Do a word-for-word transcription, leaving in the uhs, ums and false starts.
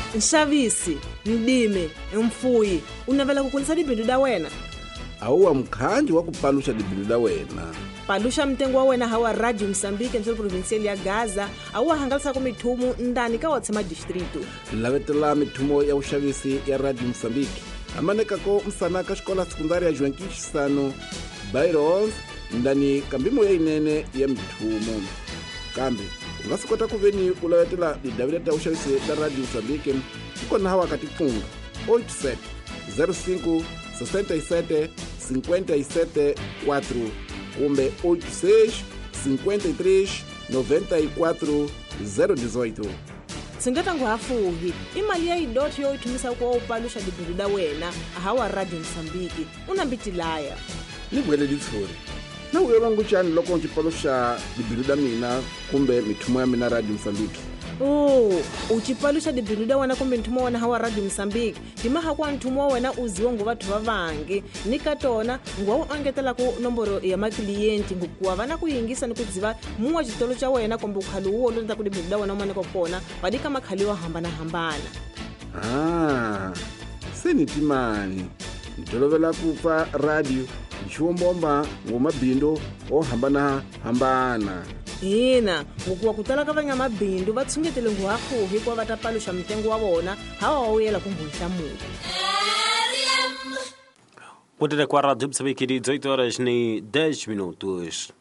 Nshavisi, mdime, mfuyi, unavela kukulisa dibindu da wena. Auwa mkhanji wa kupalusha dibindu da wena. Palusha mtengo wa wena hawa Radio Msambiki msolo provincial ya Gaza, auwa hangalisa kumithumu ndani ka watsema distrito. Lavetela mithumo ya ushavisi ya Radio Msambiki. Amanekako msanaka shikola sekundari ya Juankishisano, Byros, ndani kambimo ya inene ya mithumo. Kambi, ungasikota kuveni ulavetela didawileta ushavisi ya Radio Msambiki, ukona hawa katifunga, oito sete zero cinco sessenta e sete cinquenta e sete quatro, kumbe oito seis cinquenta e três noventa e quatro zero dezoito. Singata nguhafuhi, imali ya idoti yo itumisa kwa upalusha dibindu da wena, ahawa Radio Msambiki, unambiti laya. Nibwele ditsuri. Na uwe wangu chani loko nchipalusha dibindu da mina, kumbe mithumo ya mina Radio Msambiki. Oh, uchipalusha dibindu da wena kumbe nthumo wana hawa Radio Msambiki. Dimaha kwa nthumo wena uziwa nguva thuva vangi. Nikatona, nguwa angetela ku nomboro ya maklienti ngukuwa vana kuyingisa ni kuziva muwa chitolo cha wena kumbe ukhalu uwo lonza kudibindu da wena umane kupona, wadika makhali wa hambana hambana. Ah, seni timani. Nitolovela kupa radio, nchiwombomba ngumabindo o hambana hambana. Ina, ngukuwa kutala kavanya mabindu vatsungetele nguhafuhi kwa vatapalusha mtengo wa wona, hawa wawela kumbunisha mudu. Kutete kwa Radio Msambiki dezoito horas ni dez minutos.